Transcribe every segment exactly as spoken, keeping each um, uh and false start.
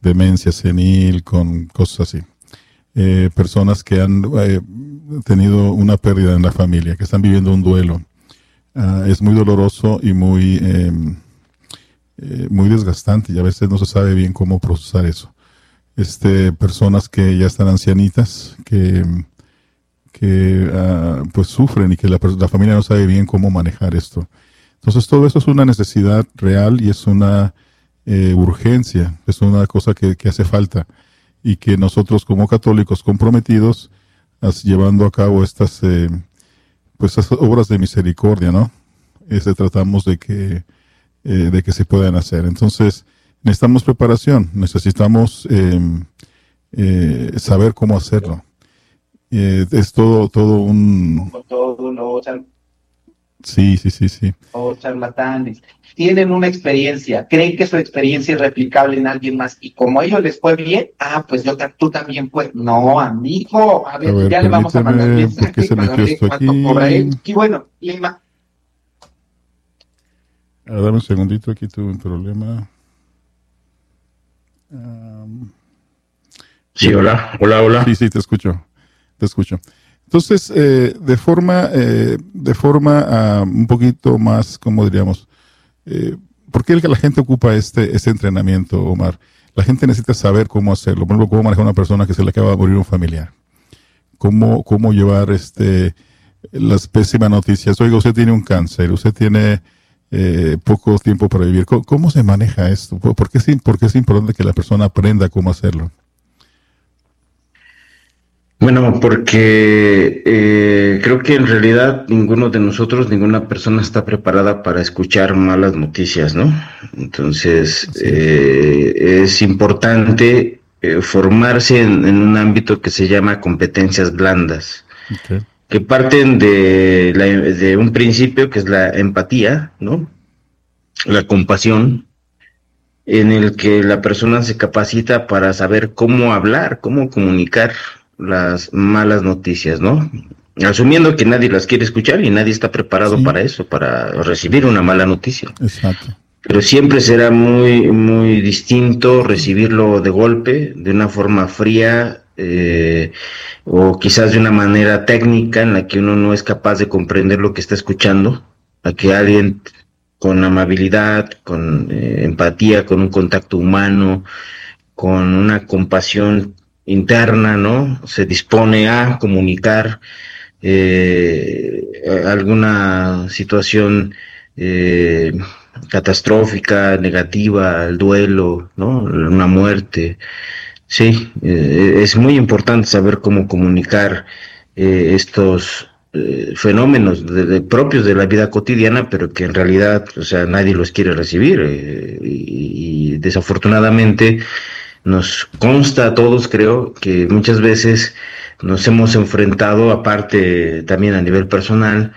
demencia senil, con cosas así. Eh, personas que han eh, tenido una pérdida en la familia, que están viviendo un duelo. Uh, es muy doloroso y muy, eh, eh, muy desgastante, y a veces no se sabe bien cómo procesar eso. Este, personas que ya están ancianitas, que, que uh, pues sufren y que la, la familia no sabe bien cómo manejar esto. Entonces todo eso es una necesidad real y es una eh, urgencia, es una cosa que, que hace falta, y que nosotros como católicos comprometidos, as, llevando a cabo estas, eh, pues estas obras de misericordia, ¿no? Este, tratamos de que, eh, de que se puedan hacer. Entonces, necesitamos preparación, necesitamos eh, eh, saber cómo hacerlo. Eh, es todo, todo un... Todo uno, Sí, sí, sí, sí. o charlatanes. Tienen una experiencia, creen que su experiencia es replicable en alguien más, y como a ellos les fue bien, ah, pues yo tú también puedes. No, amigo, a ver, a ver ya le vamos a mandar mensaje. ¿Por qué se metió esto aquí? Cobra él. Y bueno, Lima. A ver, dame un segundito, aquí tuve un problema. Um, sí, hola, hola, hola. Sí, sí, te escucho, te escucho. Entonces, eh, de forma, eh, de forma uh, un poquito más, como diríamos, eh, ¿por qué la gente ocupa este, este entrenamiento, Omar? La gente necesita saber cómo hacerlo. Por ejemplo, cómo manejar a una persona que se le acaba de morir un familiar. Cómo, cómo llevar este, las pésimas noticias. Oiga, usted tiene un cáncer, usted tiene eh, poco tiempo para vivir. ¿Cómo, cómo se maneja esto? ¿Por qué, es, ¿Por qué es importante que la persona aprenda cómo hacerlo? Bueno, porque eh, creo que en realidad ninguno de nosotros, ninguna persona está preparada para escuchar malas noticias, ¿no? Entonces, sí. eh, es importante eh, formarse en, en un ámbito que se llama competencias blandas, okay. que parten de, la, de un principio que es la empatía, ¿no? La compasión, en el que la persona se capacita para saber cómo hablar, cómo comunicar las malas noticias, ¿no? Asumiendo que nadie las quiere escuchar y nadie está preparado sí. para eso, para recibir una mala noticia. Exacto. Pero siempre será muy, muy distinto recibirlo de golpe, de una forma fría, eh, o quizás de una manera técnica en la que uno no es capaz de comprender lo que está escuchando, a que alguien con amabilidad, con eh, empatía, con un contacto humano, con una compasión interna, ¿no? Se dispone a comunicar eh, alguna situación eh, catastrófica, negativa, el duelo, ¿no? Una muerte. Sí, eh, es muy importante saber cómo comunicar eh, estos eh, fenómenos de, de propios de la vida cotidiana, pero que en realidad, o sea, nadie los quiere recibir eh, y, y desafortunadamente nos consta a todos, creo, que muchas veces nos hemos enfrentado, aparte también a nivel personal,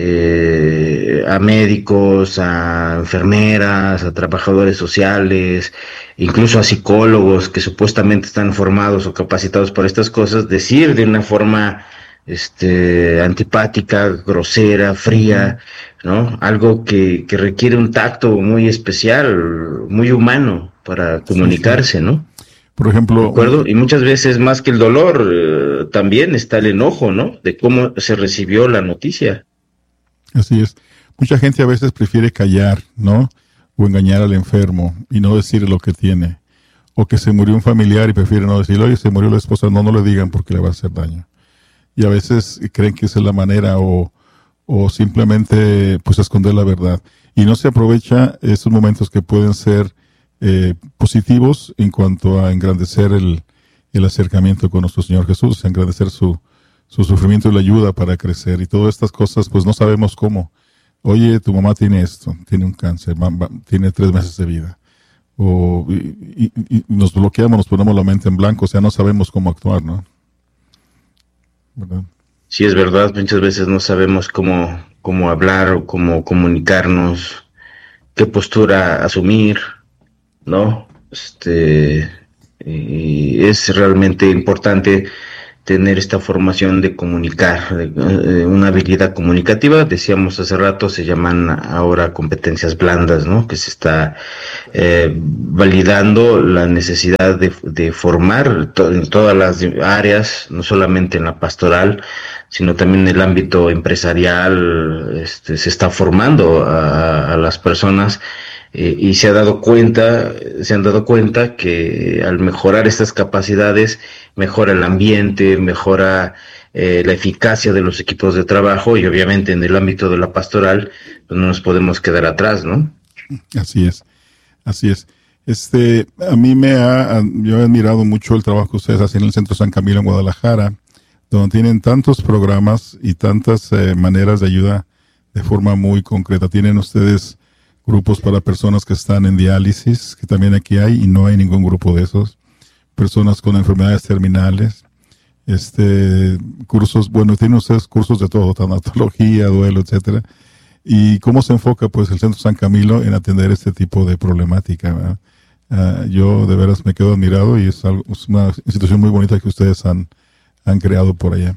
eh, a médicos, a enfermeras, a trabajadores sociales, incluso a psicólogos que supuestamente están formados o capacitados para estas cosas, decir de una forma este antipática, grosera, fría, ¿no? Algo que, que requiere un tacto muy especial, muy humano para comunicarse, ¿no? Por ejemplo, ¿de acuerdo? Y muchas veces más que el dolor, eh, también está el enojo, ¿no? De cómo se recibió la noticia. Así es. Mucha gente a veces prefiere callar, ¿no? O engañar al enfermo y no decir lo que tiene. O que se murió un familiar y prefiere no decirlo. Oye, se murió la esposa, no, no le digan porque le va a hacer daño. Y a veces creen que esa es la manera o, o simplemente pues esconder la verdad. Y no se aprovecha esos momentos que pueden ser eh, positivos en cuanto a engrandecer el, el acercamiento con nuestro Señor Jesús, engrandecer su, su sufrimiento y la ayuda para crecer. Y todas estas cosas pues no sabemos cómo. Oye, tu mamá tiene esto, tiene un cáncer, tiene tres meses de vida. O, y, y, y nos bloqueamos, nos ponemos la mente en blanco, o sea, no sabemos cómo actuar, ¿no? ¿Verdad? Sí, es verdad, muchas veces no sabemos cómo, cómo hablar o cómo comunicarnos, qué postura asumir, ¿no? Este, y es realmente importante tener esta formación de comunicar, de, eh, una habilidad comunicativa. Decíamos hace rato, se llaman ahora competencias blandas, ¿no? Que se está eh, validando la necesidad de, de formar to- en todas las áreas, no solamente en la pastoral, sino también en el ámbito empresarial. Este, se está formando a, a las personas. Eh, y se ha dado cuenta, se han dado cuenta que al mejorar estas capacidades mejora el ambiente, mejora eh, la eficacia de los equipos de trabajo, y obviamente en el ámbito de la pastoral pues no nos podemos quedar atrás, ¿no? Así es, así es. Este, a mí me ha, yo he admirado mucho el trabajo que ustedes hacen en el Centro San Camilo en Guadalajara, donde tienen tantos programas y tantas eh, maneras de ayuda de forma muy concreta. Tienen ustedes grupos para personas que están en diálisis, que también aquí hay, y no hay ningún grupo de esos. Personas con enfermedades terminales, este, cursos, bueno, tienen ustedes cursos de todo, tanatología, duelo, etcétera. ¿Y cómo se enfoca, pues, el Centro San Camilo en atender este tipo de problemática? Uh, yo de veras me quedo admirado, y es, algo, es una institución muy bonita que ustedes han, han creado por allá.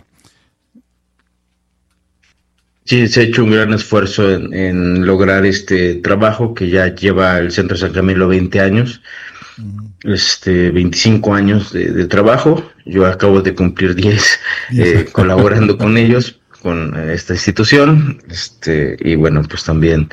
Sí, se ha hecho un gran esfuerzo en, en lograr este trabajo que ya lleva el Centro San Camilo veinte años, uh-huh. este veinticinco años de, de trabajo. Yo acabo de cumplir diez eh, colaborando con ellos, con esta institución, este y bueno, pues también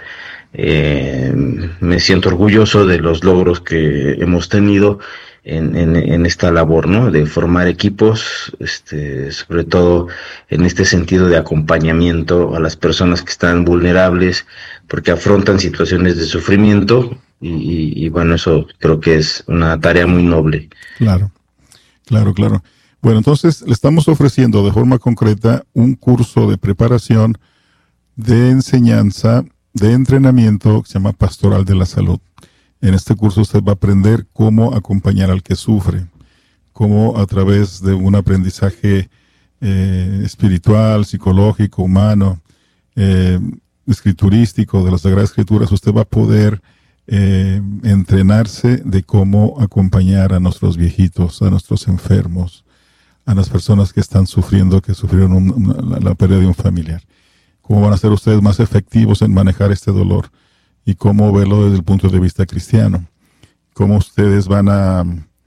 eh, me siento orgulloso de los logros que hemos tenido En, en, en esta labor, ¿no? De formar equipos, este, sobre todo en este sentido de acompañamiento a las personas que están vulnerables, porque afrontan situaciones de sufrimiento, y, y, y bueno, eso creo que es una tarea muy noble. Claro, claro, claro. Bueno, entonces le estamos ofreciendo de forma concreta un curso de preparación, de enseñanza, de entrenamiento que se llama Pastoral de la Salud. En este curso usted va a aprender cómo acompañar al que sufre, cómo a través de un aprendizaje eh, espiritual, psicológico, humano, eh, escriturístico de las Sagradas Escrituras, usted va a poder eh, entrenarse de cómo acompañar a nuestros viejitos, a nuestros enfermos, a las personas que están sufriendo, que sufrieron un, una, la, la pérdida de un familiar. Cómo van a ser ustedes más efectivos en manejar este dolor, y cómo verlo desde el punto de vista cristiano. Cómo ustedes van a,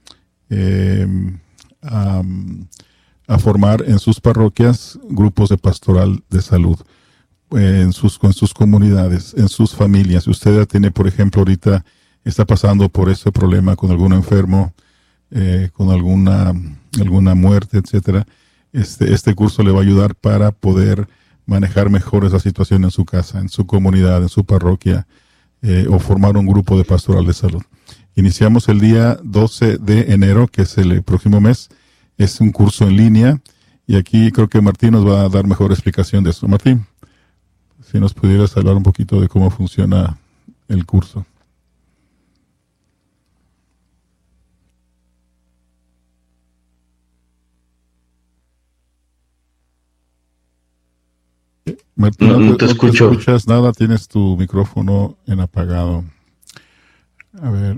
eh, a, a formar en sus parroquias grupos de pastoral de salud, eh, en, sus, en sus comunidades, en sus familias. Si usted tiene, por ejemplo, ahorita está pasando por ese problema con algún enfermo, eh, con alguna, alguna muerte, etcétera, este, este curso le va a ayudar para poder manejar mejor esa situación en su casa, en su comunidad, en su parroquia, Eh, o formar un grupo de pastoral de salud. Iniciamos el día doce de enero, que es el próximo mes. Es un curso en línea, y aquí creo que Martín nos va a dar mejor explicación de eso. Martín, si nos pudieras hablar un poquito de cómo funciona el curso. Martín, no, no te no escucho. No escuchas nada, tienes tu micrófono en apagado. A ver.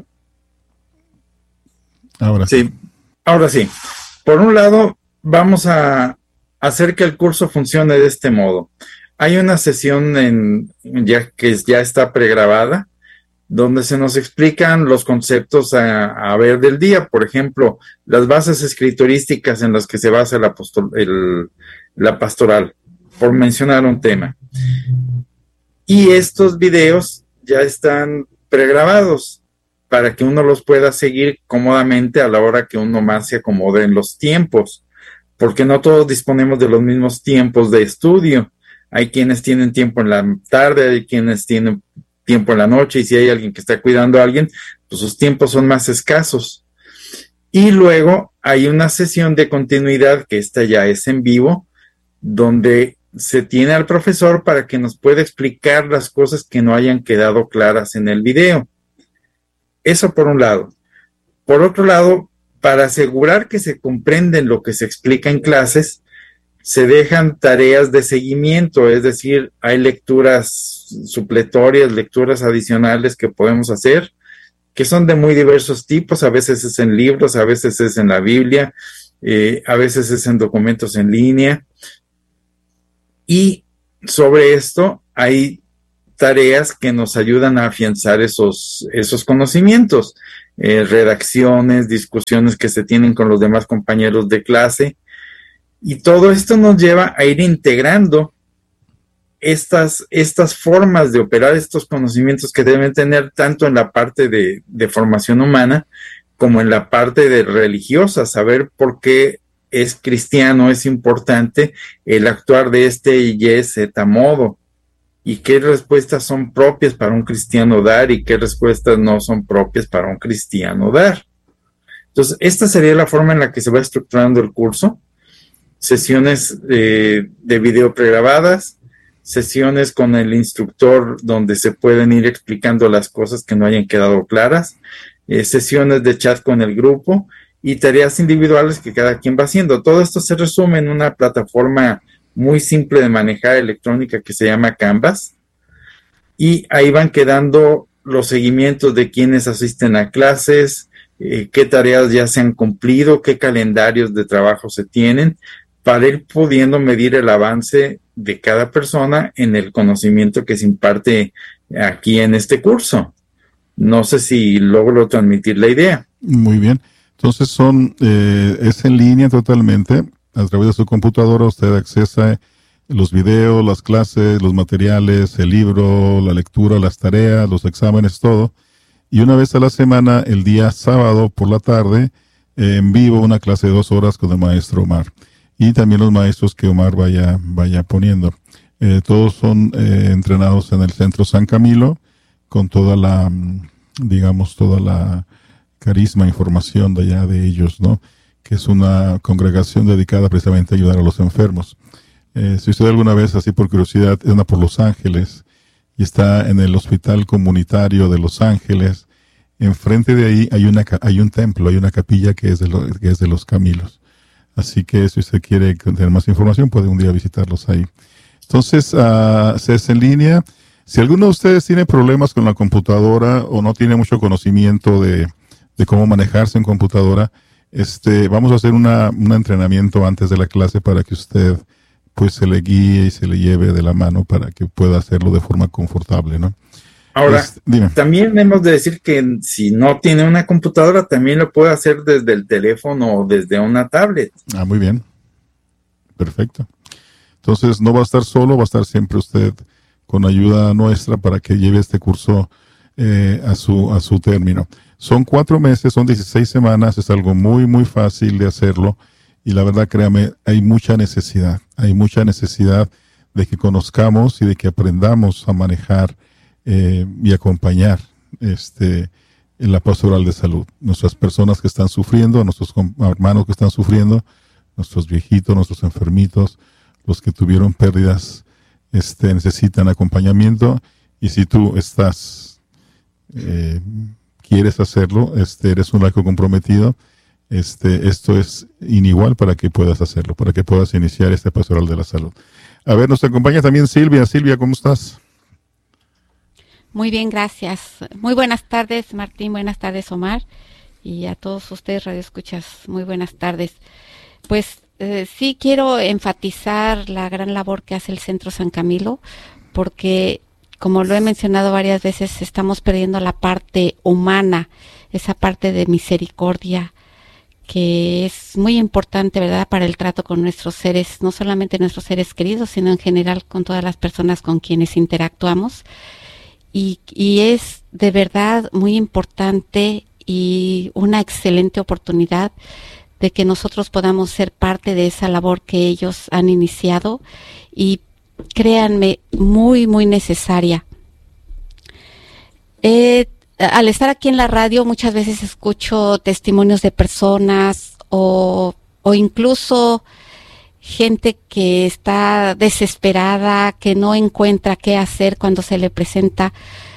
Ahora sí. Sí, ahora sí. Por un lado, vamos a hacer que el curso funcione de este modo. Hay una sesión en, ya que ya está pregrabada, donde se nos explican los conceptos a, a ver del día. Por ejemplo, las bases escriturísticas en las que se basa la, apostol, el, la pastoral, por mencionar un tema. Y estos videos ya están pregrabados para que uno los pueda seguir cómodamente a la hora que uno más se acomode en los tiempos, porque no todos disponemos de los mismos tiempos de estudio. Hay quienes tienen tiempo en la tarde, hay quienes tienen tiempo en la noche, y si hay alguien que está cuidando a alguien, pues sus tiempos son más escasos. Y luego hay una sesión de continuidad, que esta ya es en vivo, donde se tiene al profesor para que nos pueda explicar las cosas que no hayan quedado claras en el video. Eso por un lado. Por otro lado, para asegurar que se comprenden lo que se explica en clases, se dejan tareas de seguimiento, es decir, hay lecturas supletorias, lecturas adicionales que podemos hacer, que son de muy diversos tipos. A veces es en libros, a veces es en la Biblia, eh, a veces es en documentos en línea. Y sobre esto hay tareas que nos ayudan a afianzar esos, esos conocimientos, eh, redacciones, discusiones que se tienen con los demás compañeros de clase, y todo esto nos lleva a ir integrando estas, estas formas de operar estos conocimientos que deben tener tanto en la parte de, de formación humana como en la parte de religiosa, saber por qué es cristiano, es importante el actuar de este y Z modo, y qué respuestas son propias para un cristiano dar y qué respuestas no son propias para un cristiano dar. Entonces, esta sería la forma en la que se va estructurando el curso. Sesiones eh, de video pregrabadas, sesiones con el instructor donde se pueden ir explicando las cosas que no hayan quedado claras, eh, sesiones de chat con el grupo y tareas individuales que cada quien va haciendo. Todo esto se resume en una plataforma muy simple de manejar electrónica que se llama Canvas, y ahí van quedando los seguimientos de quienes asisten a clases, eh, qué tareas ya se han cumplido, qué calendarios de trabajo se tienen, para ir pudiendo medir el avance de cada persona en el conocimiento que se imparte aquí en este curso. No sé si logro transmitir la idea. Muy bien. Entonces son eh, es en línea totalmente. A través de su computadora usted accesa los videos, las clases, los materiales, el libro, la lectura, las tareas, los exámenes, todo. Y una vez a la semana, el día sábado por la tarde, eh, en vivo, una clase de dos horas con el maestro Omar. Y también los maestros que Omar vaya, vaya poniendo. Eh, todos son eh, entrenados en el Centro San Camilo, con toda la, digamos, toda la carisma, información de allá de ellos, ¿no? Que es una congregación dedicada precisamente a ayudar a los enfermos. Eh, si usted alguna vez, así por curiosidad, anda por Los Ángeles y está en el Hospital Comunitario de Los Ángeles, enfrente de ahí hay una hay un templo, hay una capilla que es de, lo, que es de los Camilos. Así que si usted quiere tener más información, puede un día visitarlos ahí. Entonces, uh, se es en línea. Si alguno de ustedes tiene problemas con la computadora o no tiene mucho conocimiento de, de cómo manejarse en computadora, este, vamos a hacer una, un entrenamiento antes de la clase para que usted pues se le guíe y se le lleve de la mano para que pueda hacerlo de forma confortable, ¿no? Ahora, Este, dime. También hemos de decir que si no tiene una computadora, también lo puede hacer desde el teléfono o desde una tablet. Ah, muy bien. Perfecto. Entonces, no va a estar solo, va a estar siempre usted con ayuda nuestra para que lleve este curso eh, a su a su término. Son cuatro meses, son dieciséis semanas, es algo muy, muy fácil de hacerlo. Y la verdad, créame, hay mucha necesidad, hay mucha necesidad de que conozcamos y de que aprendamos a manejar eh, y acompañar este, en la pastoral de salud. Nuestras personas que están sufriendo, nuestros hermanos que están sufriendo, nuestros viejitos, nuestros enfermitos, los que tuvieron pérdidas, este, necesitan acompañamiento. Y si tú estás, eh, quieres hacerlo, este, eres un laico comprometido, Este, esto es inigual para que puedas hacerlo, para que puedas iniciar este pastoral de la salud. A ver, nos acompaña también Silvia. Silvia, ¿cómo estás? Muy bien, gracias. Muy buenas tardes, Martín. Buenas tardes, Omar. Y a todos ustedes, radioescuchas, muy buenas tardes. Pues eh, sí quiero enfatizar la gran labor que hace el Centro San Camilo, porque, como lo he mencionado varias veces, estamos perdiendo la parte humana, esa parte de misericordia, que es muy importante, ¿verdad?, para el trato con nuestros seres, no solamente nuestros seres queridos, sino en general con todas las personas con quienes interactuamos. Y, y es de verdad muy importante y una excelente oportunidad de que nosotros podamos ser parte de esa labor que ellos han iniciado y, créanme, muy, muy necesaria. Eh, Al estar aquí en la radio muchas veces escucho testimonios de personas o, o incluso gente que está desesperada, que no encuentra qué hacer cuando se le presenta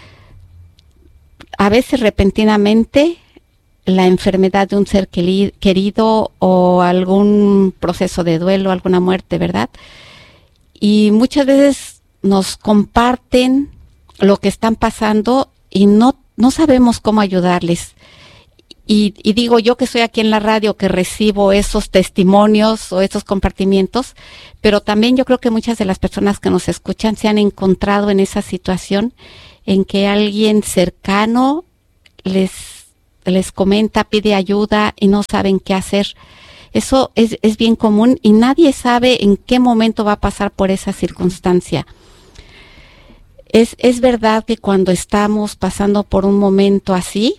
a veces repentinamente la enfermedad de un ser querido o algún proceso de duelo, alguna muerte, ¿verdad? Y muchas veces nos comparten lo que están pasando y no No sabemos cómo ayudarles. Y, y digo yo que estoy aquí en la radio, que recibo esos testimonios o esos compartimientos, pero también yo creo que muchas de las personas que nos escuchan se han encontrado en esa situación en que alguien cercano les, les comenta, pide ayuda y no saben qué hacer. Eso es, es bien común y nadie sabe en qué momento va a pasar por esa circunstancia. Es, es verdad que cuando estamos pasando por un momento así,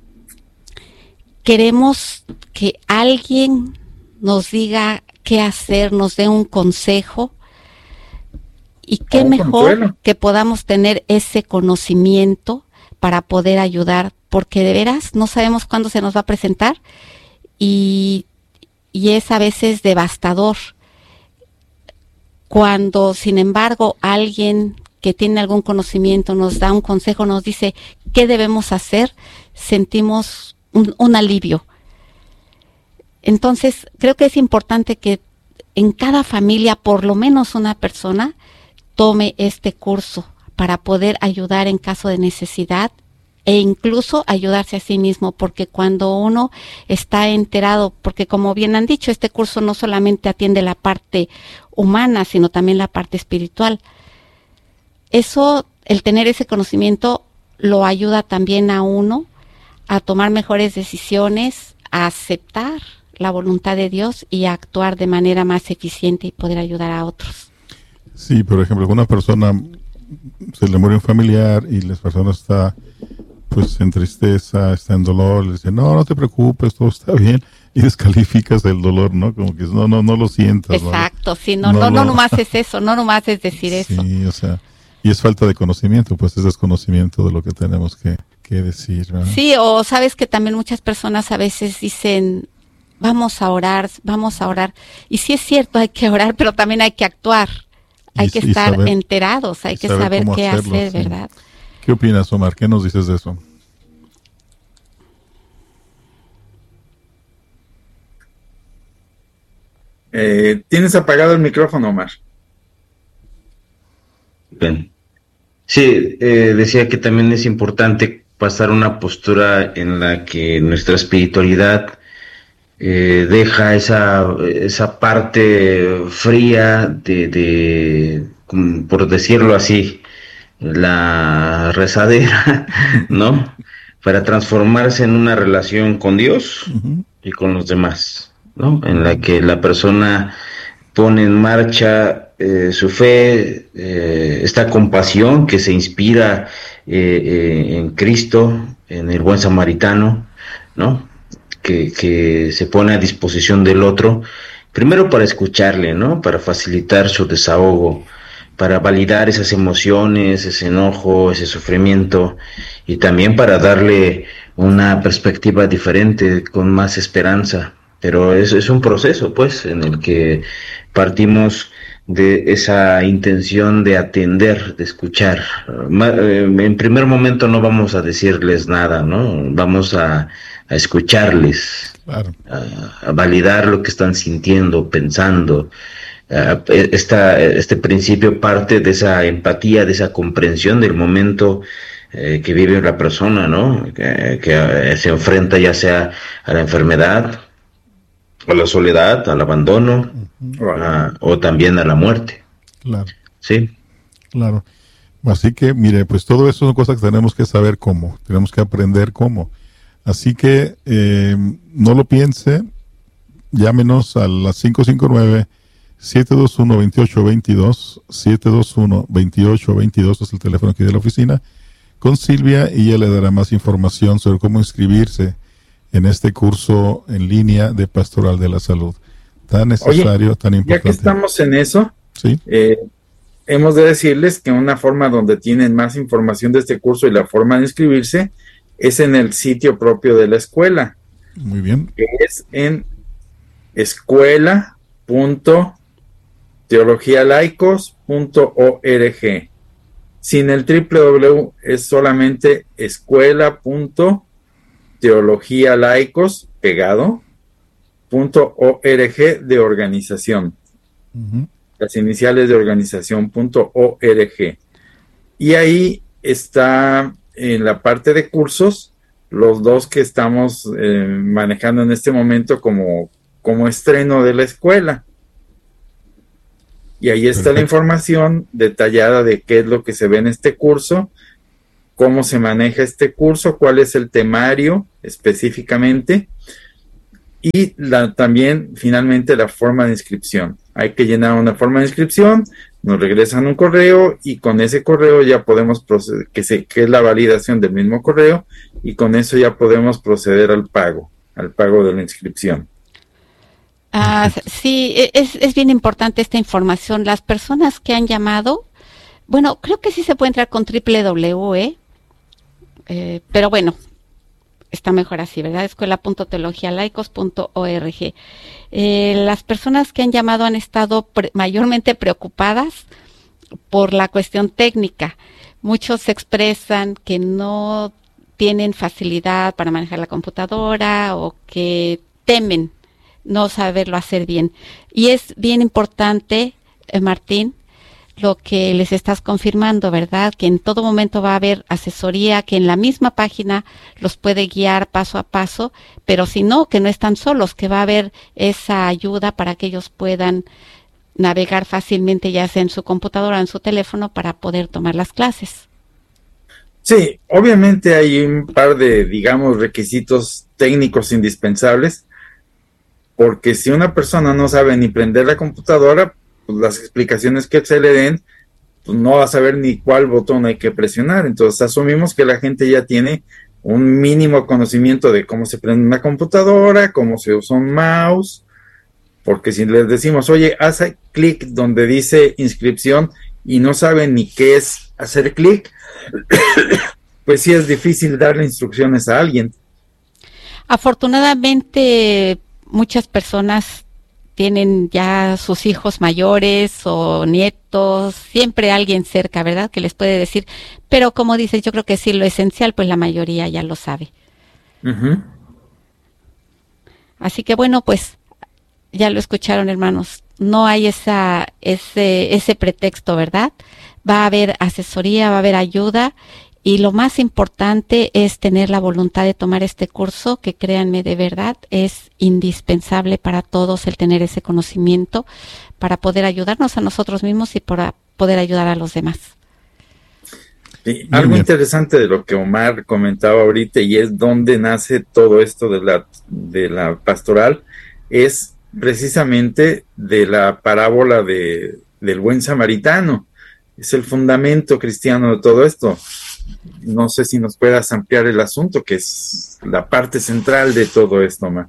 queremos que alguien nos diga qué hacer, nos dé un consejo, y qué mejor consuelo. Que podamos tener ese conocimiento para poder ayudar, porque de veras no sabemos cuándo se nos va a presentar y, y es a veces devastador. Cuando, sin embargo, alguien que tiene algún conocimiento nos da un consejo, nos dice qué debemos hacer, sentimos Un, un alivio. Entonces, creo que es importante que en cada familia, por lo menos una persona, tome este curso para poder ayudar en caso de necesidad e incluso ayudarse a sí mismo, porque cuando uno está enterado, porque como bien han dicho, este curso no solamente atiende la parte humana, sino también la parte espiritual. Eso, el tener ese conocimiento, lo ayuda también a uno a tomar mejores decisiones, a aceptar la voluntad de Dios y a actuar de manera más eficiente y poder ayudar a otros. Sí, por ejemplo, alguna persona se le muere un familiar y la persona está pues en tristeza, está en dolor, le dice, no, no te preocupes, todo está bien, y descalificas el dolor, ¿no? Como que no, no, no lo sientas. Exacto, ¿no? sí, no, no, no, no nomás es eso, no nomás es decir sí, eso. Sí, o sea, y es falta de conocimiento, pues es desconocimiento de lo que tenemos que, que decir, ¿verdad? Sí, o sabes que también muchas personas a veces dicen, vamos a orar, vamos a orar. Y sí es cierto, hay que orar, pero también hay que actuar. Hay y, que estar saber, enterados, hay que saber, saber qué hacerlo, hacer, sí. ¿Verdad? ¿Qué opinas, Omar? ¿Qué nos dices de eso? Eh, Tienes apagado el micrófono, Omar. Bien. Sí, eh, decía que también es importante pasar una postura en la que nuestra espiritualidad eh, deja esa, esa parte fría de, de, por decirlo así, la rezadera, ¿no? Para transformarse en una relación con Dios uh-huh. y con los demás, ¿no? En la que la persona pone en marcha eh, su fe, eh, esta compasión que se inspira eh, eh, en Cristo, en el buen samaritano, ¿no? Que, que se pone a disposición del otro, primero para escucharle, ¿no? Para facilitar su desahogo, para validar esas emociones, ese enojo, ese sufrimiento, y también para darle una perspectiva diferente, con más esperanza. Pero es, es un proceso, pues, en el que partimos de esa intención de atender, de escuchar. En primer momento no vamos a decirles nada, ¿no? Vamos a, a escucharles, claro. a, a validar lo que están sintiendo, pensando. Uh, esta, este principio parte de esa empatía, de esa comprensión del momento eh, que vive la persona, ¿no? Que, que eh, se enfrenta ya sea a la enfermedad, a la soledad, al abandono, uh-huh. a, o también a la muerte. Claro. Sí. Claro. Así que, mire, pues todo eso son cosas que tenemos que saber cómo, tenemos que aprender cómo. Así que eh, no lo piense, llámenos a las cinco cinco nueve, siete dos uno, dos ocho dos dos, siete dos uno, dos ocho dos dos es el teléfono aquí de la oficina, con Silvia, y ella le dará más información sobre cómo inscribirse en este curso en línea de Pastoral de la Salud. Tan necesario, Oye, tan importante. Ya que estamos en eso, ¿sí? eh, hemos de decirles que una forma donde tienen más información de este curso y la forma de inscribirse es en el sitio propio de la escuela. Muy bien. Que es en escuela punto teología laicos punto org. Sin el triple w es solamente escuela punto teología laicos pegado punto org de organización. Uh-huh. Las iniciales de organización punto org. Y ahí está en la parte de cursos los dos que estamos eh, manejando en este momento como, como estreno de la escuela. Y ahí está Perfecto. La información detallada de qué es lo que se ve en este curso, cómo se maneja este curso, cuál es el temario específicamente, y la, también finalmente la forma de inscripción. Hay que llenar una forma de inscripción, nos regresan un correo y con ese correo ya podemos proceder, que, se, que es la validación del mismo correo, y con eso ya podemos proceder al pago, al pago de la inscripción. Ah, sí, es, es bien importante esta información. Las personas que han llamado, bueno, creo que sí se puede entrar con doble u doble u doble u, ¿eh? Eh, pero bueno, está mejor así, ¿verdad? escuela punto teología laicos punto org. Eh, las personas que han llamado han estado pre- mayormente preocupadas por la cuestión técnica. Muchos expresan que no tienen facilidad para manejar la computadora o que temen no saberlo hacer bien. Y es bien importante, eh, Martín, lo que les estás confirmando, ¿verdad? Que en todo momento va a haber asesoría, que en la misma página los puede guiar paso a paso, pero si no, que no están solos, que va a haber esa ayuda para que ellos puedan navegar fácilmente, ya sea en su computadora o en su teléfono, para poder tomar las clases. Sí, obviamente hay un par de, digamos, requisitos técnicos indispensables, porque si una persona no sabe ni prender la computadora, pues las explicaciones que se le den, pues no va a saber ni cuál botón hay que presionar. Entonces asumimos que la gente ya tiene un mínimo conocimiento de cómo se prende una computadora, cómo se usa un mouse, porque si les decimos, oye, haz clic donde dice inscripción y no saben ni qué es hacer clic, pues sí es difícil darle instrucciones a alguien. Afortunadamente, muchas personas tienen ya sus hijos mayores o nietos, siempre alguien cerca, ¿verdad?, que les puede decir, pero como dices, yo creo que sí, lo esencial, pues la mayoría ya lo sabe. Uh-huh. Así que bueno, pues ya lo escucharon, hermanos, no hay esa ese ese pretexto, ¿verdad? Va a haber asesoría, va a haber ayuda, y lo más importante es tener la voluntad de tomar este curso, que créanme, de verdad es indispensable para todos el tener ese conocimiento para poder ayudarnos a nosotros mismos y para poder ayudar a los demás. Sí, algo interesante de lo que Omar comentaba ahorita, y es dónde nace todo esto de la, de la pastoral, es precisamente de la parábola de, del buen samaritano. Es el fundamento cristiano de todo esto. No sé si nos puedas ampliar el asunto, que es la parte central de todo esto, Omar.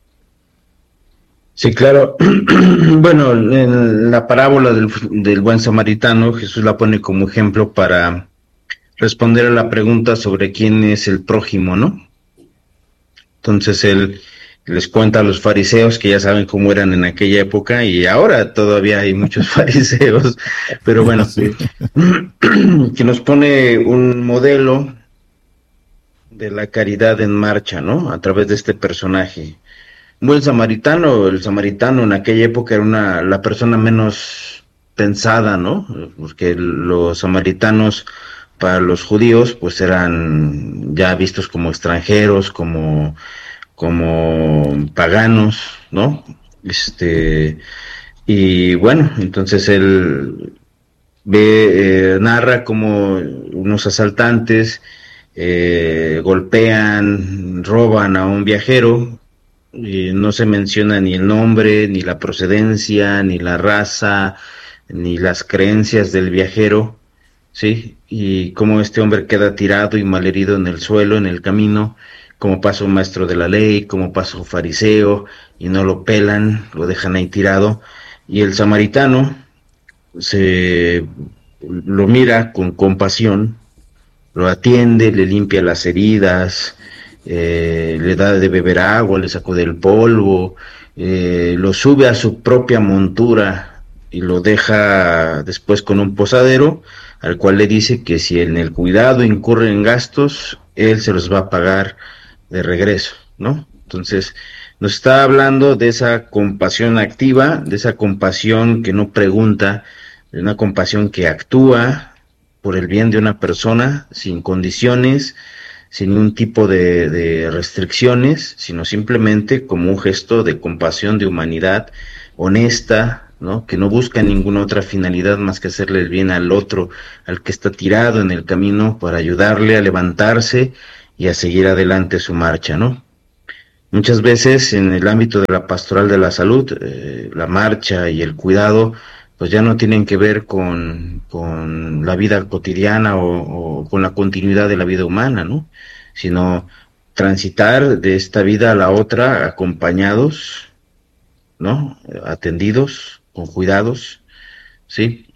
Sí, claro. Bueno, en la parábola del, del buen samaritano, Jesús la pone como ejemplo para responder a la pregunta sobre quién es el prójimo, ¿no? Entonces él les cuenta a los fariseos, que ya saben cómo eran en aquella época, y ahora todavía hay muchos fariseos, pero bueno, sí. Que nos pone un modelo de la caridad en marcha, ¿no? A través de este personaje. Un buen samaritano, el samaritano en aquella época era una, la persona menos pensada, ¿no? Porque los samaritanos para los judíos pues eran ya vistos como extranjeros, como como paganos, ¿no? Este, y bueno, entonces él ve, eh, narra como unos asaltantes eh, golpean, roban a un viajero, y no se menciona ni el nombre, ni la procedencia, ni la raza, ni las creencias del viajero, ¿sí? Y cómo este hombre queda tirado y malherido en el suelo, en el camino, como pasa un maestro de la ley, como pasa un fariseo, y no lo pelan, lo dejan ahí tirado, y el samaritano se lo mira con compasión, lo atiende, le limpia las heridas, eh, le da de beber agua, le sacó del polvo, eh, lo sube a su propia montura y lo deja después con un posadero, al cual le dice que si en el cuidado incurre en gastos, él se los va a pagar de regreso, ¿no? Entonces nos está hablando de esa compasión activa, de esa compasión que no pregunta, de una compasión que actúa por el bien de una persona sin condiciones, sin ningún tipo de, de restricciones, sino simplemente como un gesto de compasión, de humanidad honesta, ¿no? Que no busca ninguna otra finalidad más que hacerle el bien al otro, al que está tirado en el camino, para ayudarle a levantarse y a seguir adelante su marcha, ¿no? Muchas veces en el ámbito de la pastoral de la salud, eh, la marcha y el cuidado pues ya no tienen que ver con, con la vida cotidiana o, o con la continuidad de la vida humana, ¿no? Sino transitar de esta vida a la otra acompañados, ¿no? Atendidos, con cuidados, ¿sí?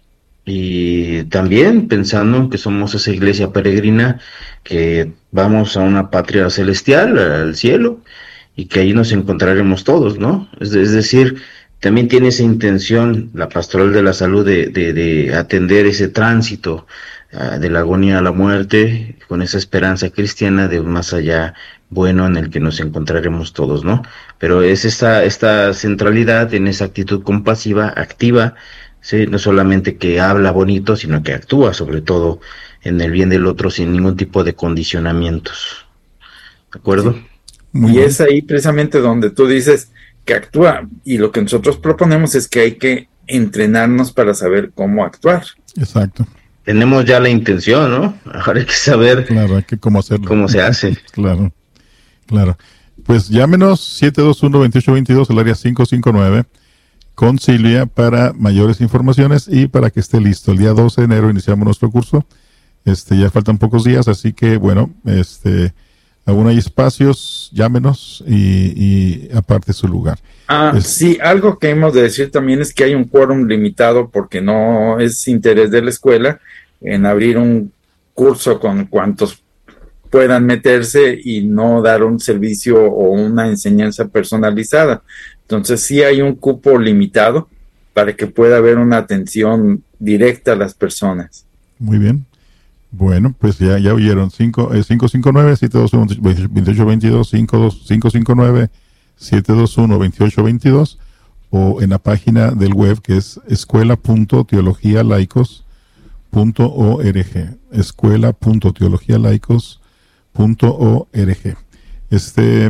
Y también pensando en que somos esa iglesia peregrina, que vamos a una patria celestial, al cielo, y que ahí nos encontraremos todos, ¿no? Es, es decir, también tiene esa intención la pastoral de la salud de, de, de atender ese tránsito uh, de la agonía a la muerte, con esa esperanza cristiana de un más allá bueno en el que nos encontraremos todos, ¿no? Pero es esta, esta centralidad en esa actitud compasiva, activa, ¿sí? No solamente que habla bonito, sino que actúa sobre todo en el bien del otro sin ningún tipo de condicionamientos. ¿De acuerdo? Sí. Y es ahí precisamente donde tú dices que actúa, y lo que nosotros proponemos es que hay que entrenarnos para saber cómo actuar. Exacto. Tenemos ya la intención, ¿no? Ahora hay que saber claro, hay que cómo hacerlo. Cómo se hace. Claro, claro. Pues llámenos siete dos uno, dos ocho dos dos, el área cinco cinco nueve, con Silvia para mayores informaciones y para que esté listo. El día doce de enero iniciamos nuestro curso. Este, ya faltan pocos días, así que bueno, este... aún hay espacios, llámenos y, y aparte su lugar. Ah, es, sí, algo que hemos de decir también es que hay un quórum limitado porque no es interés de la escuela en abrir un curso con cuantos puedan meterse y no dar un servicio o una enseñanza personalizada. Entonces sí hay un cupo limitado para que pueda haber una atención directa a las personas. Muy bien. Bueno, pues ya, ya oyeron, cinco, eh, cinco cinco nueve, siete dos uno, dos ocho dos dos, cinco cinco nueve, siete dos uno, dos ocho dos dos, o en la página del web que es escuela punto teología laicos punto org, escuela punto teología laicos punto org. Este,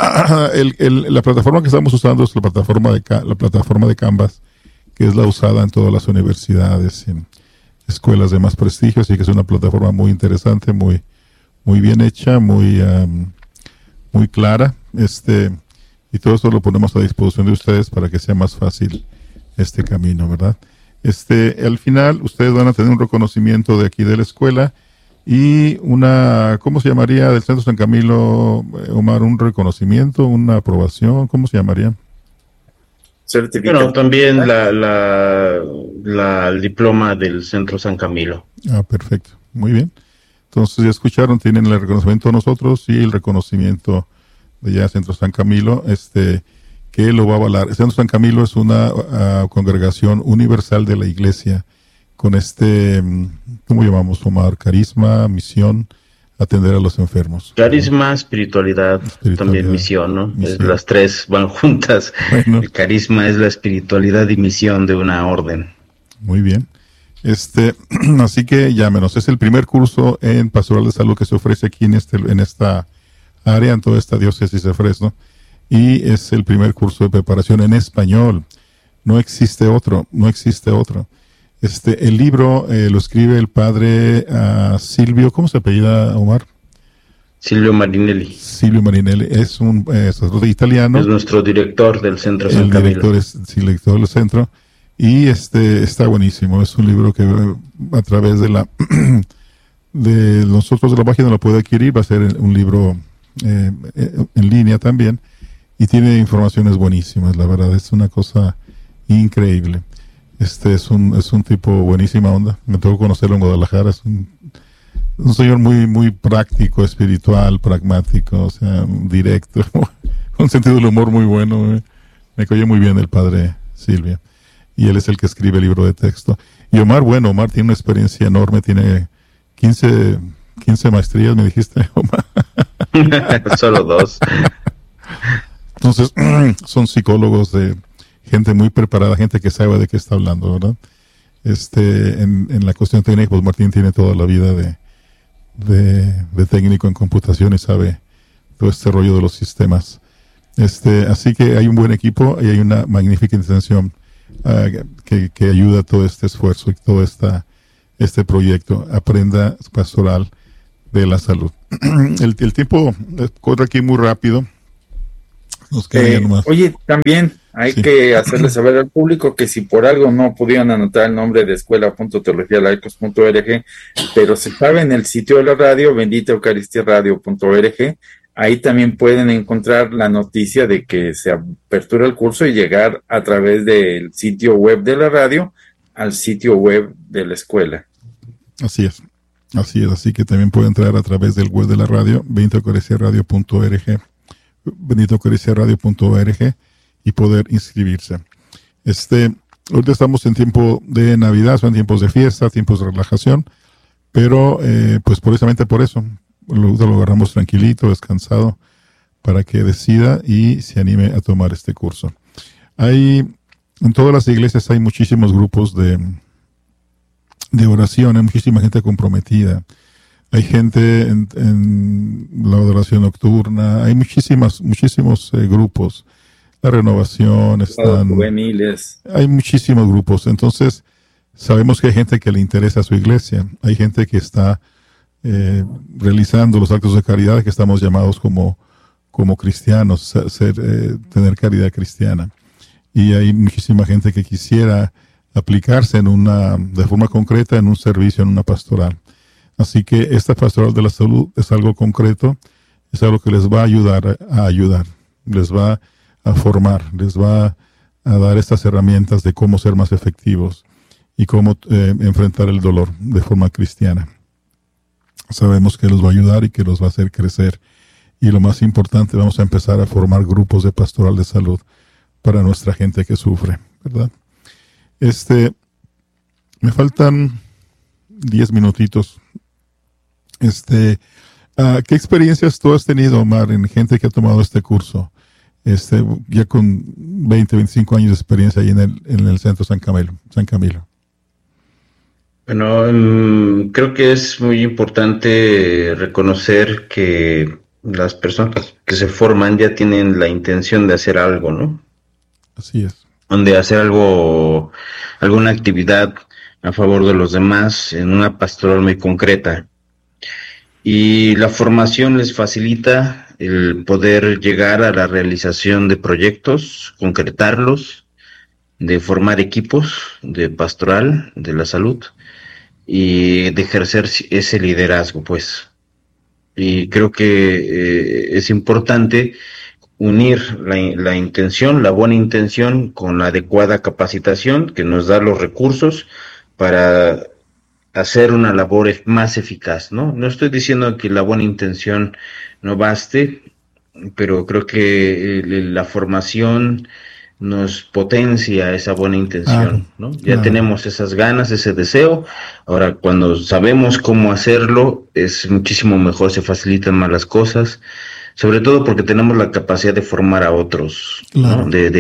el, el, la plataforma que estamos usando es la plataforma de la plataforma de Canvas, que es la usada en todas las universidades, en escuelas de más prestigio, así que es una plataforma muy interesante, muy muy bien hecha, muy um, muy clara, este y todo esto lo ponemos a disposición de ustedes para que sea más fácil este camino, ¿verdad? Este, al final ustedes van a tener un reconocimiento de aquí de la escuela y una, ¿cómo se llamaría del Centro San Camilo, Omar? Un reconocimiento, una aprobación, ¿cómo se llamaría? Certificado. Bueno, también la, la, la, el diploma del Centro San Camilo. Ah, perfecto. Muy bien. Entonces, ya escucharon, tienen el reconocimiento de nosotros y el reconocimiento de ya Centro San Camilo, este, que lo va a avalar. El Centro San Camilo es una uh, congregación universal de la Iglesia con este, ¿cómo llamamos, Omar? Carisma, misión, atender a los enfermos. Carisma, espiritualidad, espiritualidad también misión, ¿no? Misión. Es, las tres van juntas. Bueno. El carisma es la espiritualidad y misión de una orden. Muy bien. Este, así que llámenos. Es el primer curso en Pastoral de Salud que se ofrece aquí en este, en esta área, en toda esta diócesis de Fresno. Y es el primer curso de preparación en español. No existe otro, no existe otro. Este, el libro eh, lo escribe el padre uh, Silvio, ¿cómo se apellida, Omar? Silvio Marinelli. Silvio Marinelli es un eh, sacerdote italiano. Es nuestro director del Centro San Camilo. El director es el director del centro y este está buenísimo. Es un libro que a través de la de nosotros de la página lo puede adquirir. Va a ser un libro eh, en línea también y tiene informaciones buenísimas. La verdad es una cosa increíble. Este es un es un tipo buenísima onda. Me tocó conocerlo en Guadalajara. Es un, un señor muy muy práctico, espiritual, pragmático, o sea, directo, un sentido del humor muy bueno. Eh. Me cayó muy bien el padre Silvia. Y él es el que escribe el libro de texto. Y Omar, bueno, Omar tiene una experiencia enorme, tiene quince, quince maestrías, me dijiste, Omar. Solo dos. Entonces, son psicólogos de gente muy preparada, gente que sabe de qué está hablando, ¿verdad? Este, en, en la cuestión técnica, pues Martín tiene toda la vida de, de, de técnico en computación y sabe todo este rollo de los sistemas. Este, así que hay un buen equipo y hay una magnífica intención uh, que, que ayuda a todo este esfuerzo y todo esta, este proyecto. Aprenda Pastoral de la Salud. el, el tiempo corre aquí muy rápido. Nos queda Eh, nomás. oye, también hay Sí. que hacerle saber al público que si por algo no pudieron anotar el nombre de escuela punto teología laicos punto org, pero se sabe en el sitio de la radio, bendita eucaristía radio punto org, ahí también pueden encontrar la noticia de que se apertura el curso y llegar a través del sitio web de la radio al sitio web de la escuela. Así es. Así es. Así que también puede entrar a través del web de la radio, bendita eucaristía radio punto org, bendita eucaristía radio punto org, y poder inscribirse. Este, ahorita estamos en tiempo de Navidad, son tiempos de fiesta, tiempos de relajación, pero eh, pues precisamente por eso, lo, lo agarramos tranquilito, descansado, para que decida y se anime a tomar este curso. Hay, en todas las iglesias hay muchísimos grupos de, de oración, hay muchísima gente comprometida. Hay gente en, en la adoración nocturna, hay muchísimas, muchísimos eh, grupos. La renovación, están, Juveniles. hay muchísimos grupos. Entonces, sabemos que hay gente que le interesa a su iglesia. Hay gente que está eh, realizando los actos de caridad que estamos llamados como, como cristianos, ser, eh, tener caridad cristiana. Y hay muchísima gente que quisiera aplicarse en una, de forma concreta en un servicio, en una pastoral. Así que esta pastoral de la salud es algo concreto, es algo que les va a ayudar a, a ayudar, les va a formar, les va a dar estas herramientas de cómo ser más efectivos y cómo eh, enfrentar el dolor de forma cristiana. Sabemos que los va a ayudar y que los va a hacer crecer. Y lo más importante, vamos a empezar a formar grupos de pastoral de salud para nuestra gente que sufre, ¿verdad? Este, me faltan diez minutitos. Este, uh, ¿qué experiencias tú has tenido, Omar, en gente que ha tomado este curso? Este, ya con veinte, veinticinco años de experiencia ahí en el, en el centro San Camilo, San Camilo. Bueno, um, creo que es muy importante reconocer que las personas que se forman ya tienen la intención de hacer algo, ¿no? Así es. De hacer algo, alguna actividad a favor de los demás en una pastoral muy concreta. Y la formación les facilita el poder llegar a la realización de proyectos, concretarlos, de formar equipos de pastoral de la salud y de ejercer ese liderazgo, pues. Y creo que eh, es importante unir la, la intención, la buena intención, con la adecuada capacitación que nos da los recursos para hacer una labor más eficaz, ¿no? No estoy diciendo que la buena intención no baste, pero creo que la formación nos potencia esa buena intención, ¿no? Ya claro. tenemos esas ganas, ese deseo. Ahora, cuando sabemos cómo hacerlo, es muchísimo mejor, se facilitan más las cosas, sobre todo porque tenemos la capacidad de formar a otros, claro. ¿no? De,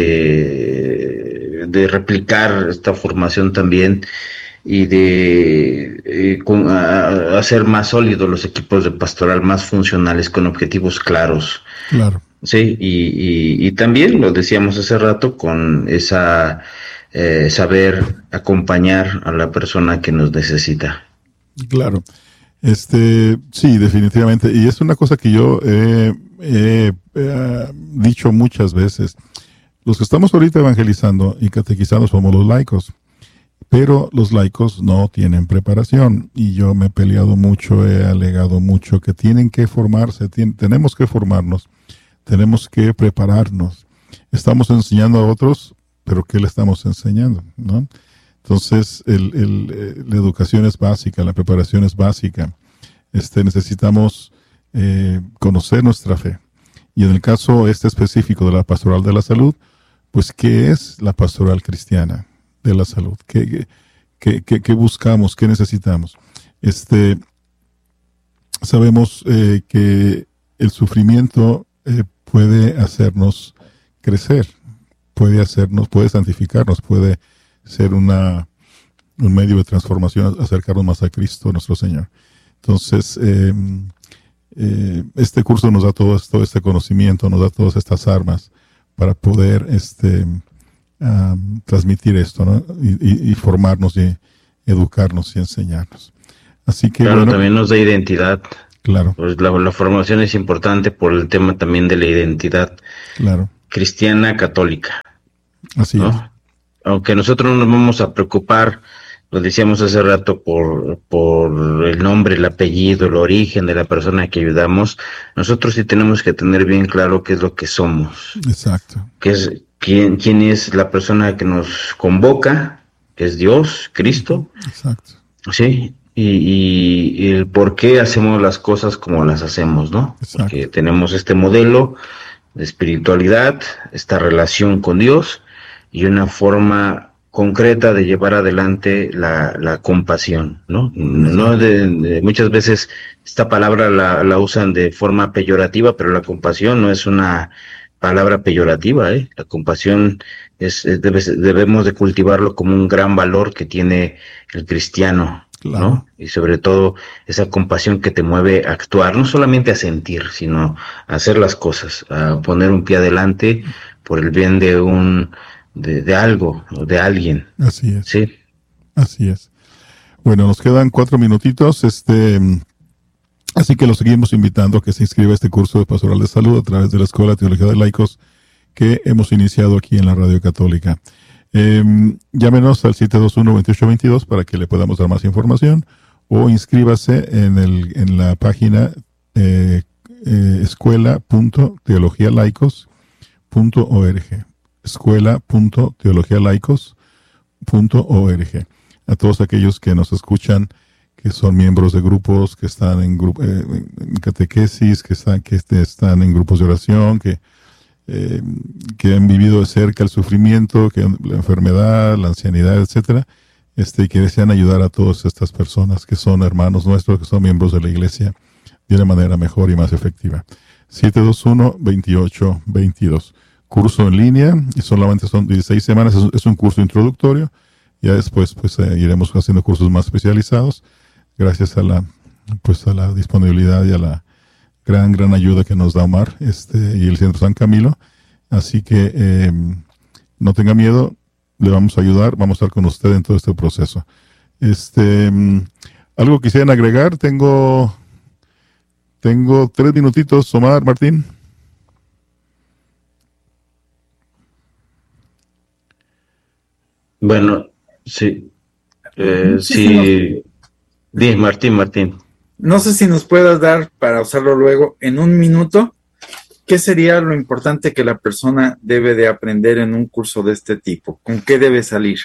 de, de replicar esta formación también, y de eh, con, a, a hacer más sólidos los equipos de pastoral, más funcionales, con objetivos claros. Claro. Sí, y, y, y también lo decíamos hace rato, con esa eh, saber acompañar a la persona que nos necesita. Claro. Este, sí, definitivamente. Y es una cosa que yo he eh, eh, dicho muchas veces. Los que estamos ahorita evangelizando y catequizando somos los laicos. Pero los laicos no tienen preparación, y yo me he peleado mucho, he alegado mucho que tienen que formarse, tienen, tenemos que formarnos, tenemos que prepararnos. Estamos enseñando a otros, pero ¿qué le estamos enseñando? ¿No? Entonces, el, el, la educación es básica, la preparación es básica. Este, necesitamos eh, conocer nuestra fe. Y en el caso este específico de la pastoral de la salud, pues, ¿qué es la pastoral cristiana de la salud? ¿Qué, qué, qué, qué buscamos? ¿Qué necesitamos? Este, sabemos eh, que el sufrimiento eh, puede hacernos crecer, puede hacernos, puede santificarnos, puede ser una, un medio de transformación, acercarnos más a Cristo nuestro Señor. Entonces, eh, eh, este curso nos da todo, todo este conocimiento, nos da todas estas armas para poder este, um, transmitir esto, ¿no? Y, y, y formarnos y educarnos y enseñarnos. Así que, claro, bueno, también nos da identidad. Claro. Pues la, la formación es importante por el tema también de la identidad. Claro. Cristiana católica. Así ¿no? es. Aunque nosotros no nos vamos a preocupar, lo decíamos hace rato, por, por el nombre, el apellido, el origen de la persona que ayudamos, nosotros sí tenemos que tener bien claro qué es lo que somos. Exacto. Qué es, quién, quién es la persona que nos convoca, que es Dios, Cristo. Exacto. Sí. Y, y, y el por qué hacemos las cosas como las hacemos, ¿no? Exacto. Porque tenemos este modelo de espiritualidad, esta relación con Dios y una forma concreta de llevar adelante la, la compasión, ¿no? No de, de, muchas veces esta palabra la, la usan de forma peyorativa, pero la compasión no es una palabra peyorativa, ¿eh? La compasión es, es debe, debemos de cultivarlo como un gran valor que tiene el cristiano. Claro. ¿No? Y sobre todo esa compasión que te mueve a actuar, no solamente a sentir, sino a hacer las cosas, a poner un pie adelante por el bien de un de, de algo, de alguien. Así es. Sí. Así es. Bueno, nos quedan cuatro minutitos, este, así que los seguimos invitando a que se inscriba a este curso de Pastoral de Salud a través de la Escuela de Teología de Laicos que hemos iniciado aquí en la Radio Católica. Eh, llámenos al siete dos uno, veintiocho veintidós para que le podamos dar más información o inscríbase en, el, en la página eh, eh, escuela punto teología laicos punto org escuela punto teología laicos punto org. A todos aquellos que nos escuchan, que son miembros de grupos, que están en, grupo, eh, en catequesis, que están, que están en grupos de oración, que Eh, que han vivido de cerca el sufrimiento, que la enfermedad, la ancianidad, etcétera, este, y que desean ayudar a todas estas personas que son hermanos nuestros, que son miembros de la Iglesia, de una manera mejor y más efectiva. siete dos uno, veintiocho veintidós. Curso en línea, y solamente son dieciséis semanas, es, es un curso introductorio. Ya después, pues, eh, iremos haciendo cursos más especializados, gracias a la, pues, a la disponibilidad y a la gran, gran ayuda que nos da Omar este, y el Centro San Camilo. Así que eh, no tenga miedo, le vamos a ayudar, vamos a estar con usted en todo este proceso. Este, ¿algo quisieran agregar? Tengo, tengo tres minutitos, Omar, Martín. Bueno, sí. Eh, sí. Di, Martín, Martín. No sé si nos puedas dar, para usarlo luego, en un minuto, ¿qué sería lo importante que la persona debe de aprender en un curso de este tipo? ¿Con qué debe salir?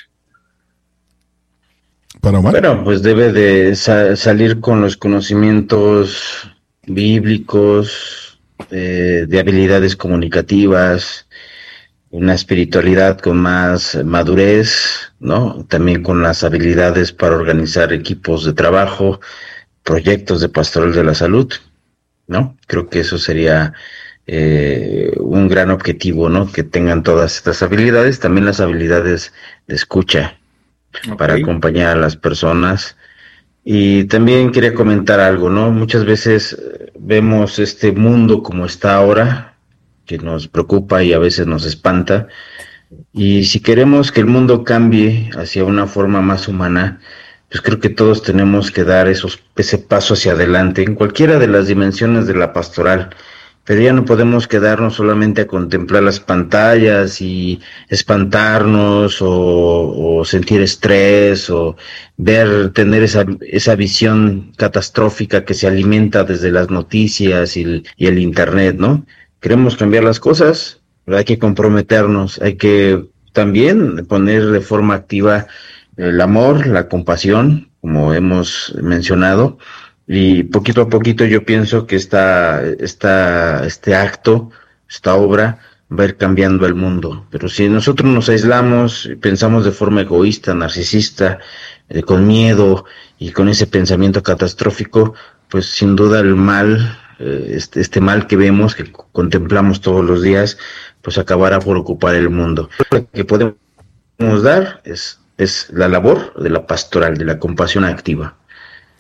¿Para Omar? Bueno, pues debe de sa- salir con los conocimientos bíblicos, eh, de habilidades comunicativas, una espiritualidad con más madurez, ¿no? También con las habilidades para organizar equipos de trabajo, proyectos de pastoral de la salud, ¿no? Creo que eso sería eh, un gran objetivo, ¿no? Que tengan todas estas habilidades, también las habilidades de escucha, okay, para acompañar a las personas. Y también quería comentar algo, ¿no? Muchas veces vemos este mundo como está ahora, que nos preocupa y a veces nos espanta, y si queremos que el mundo cambie hacia una forma más humana, pues creo que todos tenemos que dar esos, ese paso hacia adelante en cualquiera de las dimensiones de la pastoral, pero ya no podemos quedarnos solamente a contemplar las pantallas y espantarnos o, o sentir estrés o ver, tener esa, esa visión catastrófica que se alimenta desde las noticias y el, y el internet, ¿no? Queremos cambiar las cosas, pero hay que comprometernos, hay que también poner de forma activa el amor, la compasión, como hemos mencionado, y poquito a poquito yo pienso que esta, esta, este acto, esta obra, va a ir cambiando el mundo. Pero si nosotros nos aislamos, pensamos de forma egoísta, narcisista, eh, con miedo y con ese pensamiento catastrófico, pues sin duda el mal, eh, este, este mal que vemos, que contemplamos todos los días, pues acabará por ocupar el mundo. Lo que podemos dar es es la labor de la pastoral, de la compasión activa.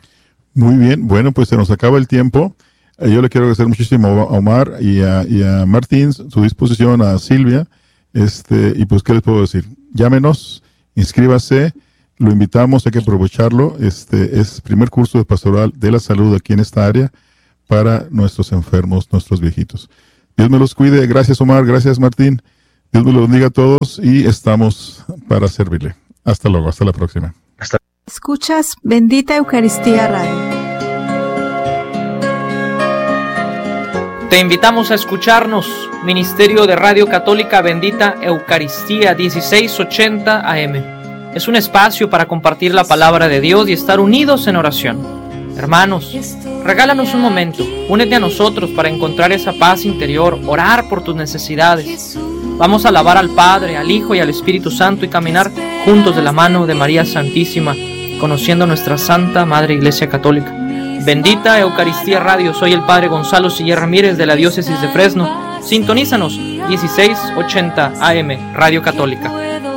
Muy bien, bueno, pues se nos acaba el tiempo. Eh, yo le quiero agradecer muchísimo a Omar y a, y a Martín su disposición, a Silvia, este, y pues, ¿qué les puedo decir? Llámenos, inscríbase, lo invitamos, hay que aprovecharlo. Este es primer curso de pastoral de la salud aquí en esta área para nuestros enfermos, nuestros viejitos. Dios me los cuide. Gracias, Omar. Gracias, Martín. Dios me los bendiga a todos y estamos para servirle. Hasta luego. Hasta la próxima. Hasta. Escuchas Bendita Eucaristía Radio. Te invitamos a escucharnos, Ministerio de Radio Católica Bendita Eucaristía dieciséis ochenta A M. Es un espacio para compartir la palabra de Dios y estar unidos en oración. Hermanos, regálanos un momento, únete a nosotros para encontrar esa paz interior, orar por tus necesidades. Vamos a alabar al Padre, al Hijo y al Espíritu Santo y caminar juntos de la mano de María Santísima, conociendo nuestra Santa Madre Iglesia Católica. Bendita Eucaristía Radio, soy el Padre Gonzalo Siller Ramírez de la Diócesis de Fresno. Sintonízanos, dieciséis ochenta A M, Radio Católica.